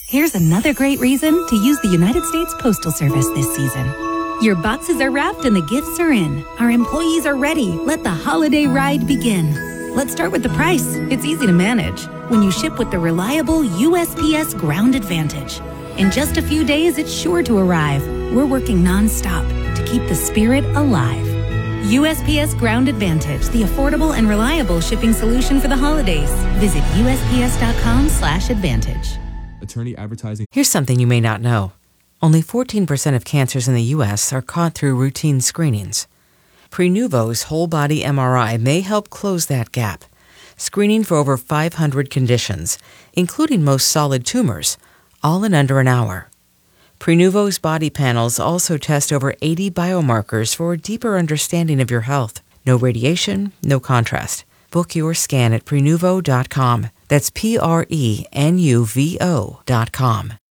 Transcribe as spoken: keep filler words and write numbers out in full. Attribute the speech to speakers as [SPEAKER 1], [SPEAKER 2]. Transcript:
[SPEAKER 1] Here's another great reason to use the United States Postal Service this season. Your boxes are wrapped and the gifts are in. Our employees are ready. Let the holiday ride begin. Let's start with the price. It's easy to manage when you ship with the reliable U S P S Ground Advantage. In just a few days, it's sure to arrive. We're working nonstop to keep the spirit alive. U S P S Ground Advantage, the affordable and reliable shipping solution for the holidays. Visit usps.com slash advantage.
[SPEAKER 2] Attorney advertising.
[SPEAKER 3] Here's something you may not know. Only fourteen percent of cancers in the U S are caught through routine screenings. Prenuvo's whole-body M R I may help close that gap, screening for over five hundred conditions, including most solid tumors, all in under an hour. Prenuvo's body panels also test over eighty biomarkers for a deeper understanding of your health. No radiation, no contrast. Book your scan at prenuvo dot com. That's P R E N U V O dot com.